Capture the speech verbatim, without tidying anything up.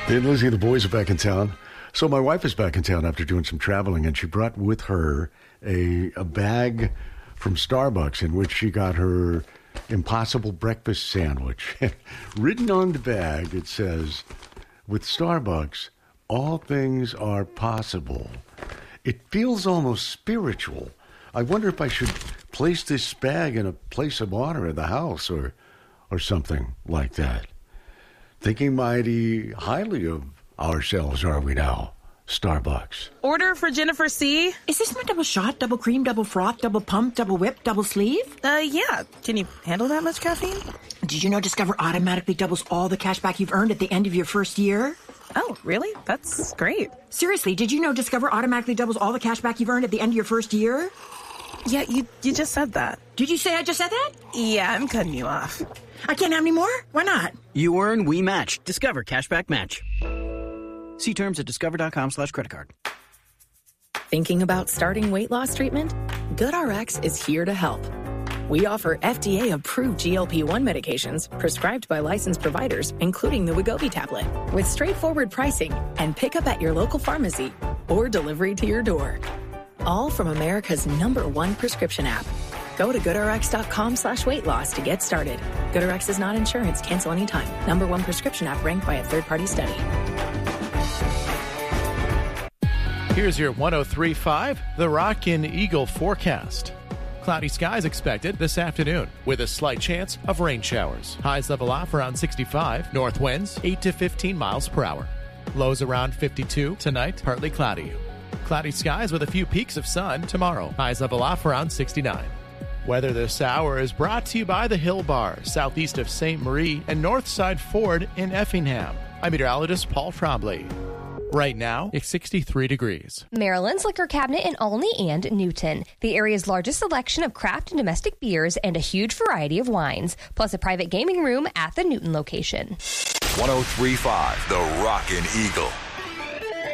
Hey, Lizzie, the boys are back in town. So my wife is back in town after doing some traveling, and she brought with her a, a bag from Starbucks in which she got her Impossible Breakfast Sandwich. Written on the bag, it says, with Starbucks, all things are possible. It feels almost spiritual. I wonder if I should place this bag in a place of honor in the house or, or something like that. Thinking mighty highly of ourselves, are we now? Starbucks. Order for Jennifer C. Is this my double shot, double cream, double froth, double pump, double whip, double sleeve? Uh, yeah. Can you handle that much caffeine? Did you know Discover automatically doubles all the cash back you've earned at the end of your first year? Oh, really? That's great. Seriously, did you know Discover automatically doubles all the cash back you've earned at the end of your first year? Yeah, you, you just said that. Did you say I just said that? Yeah, I'm cutting you off. I can't have any more? Why not? You earn, we match. Discover Cashback Match. See terms at discover.com slash credit card. Thinking about starting weight loss treatment? GoodRx is here to help. We offer F D A-approved G L P one medications prescribed by licensed providers, including the Wegovy tablet, with straightforward pricing and pickup at your local pharmacy or delivery to your door. All from America's number one prescription app. Go to GoodRx.com slash weight loss to get started. GoodRx is not insurance. Cancel anytime. Number one prescription app ranked by a third-party study. Here's your one oh three point five The Rockin' Eagle forecast. Cloudy skies expected this afternoon with a slight chance of rain showers. Highs level off around sixty-five. North winds eight to fifteen miles per hour. Lows around fifty-two. Tonight, partly cloudy. Cloudy skies with a few peaks of sun tomorrow. Highs level off around sixty-nine. Weather this hour is brought to you by the Hill Bar, southeast of Saint Marie and Northside Ford in Effingham. I'm meteorologist Paul Trombley. Right now, it's sixty-three degrees. Maryland's Liquor Cabinet in Olney and Newton. The area's largest selection of craft and domestic beers and a huge variety of wines, plus a private gaming room at the Newton location. one oh three point five The Rockin' Eagle.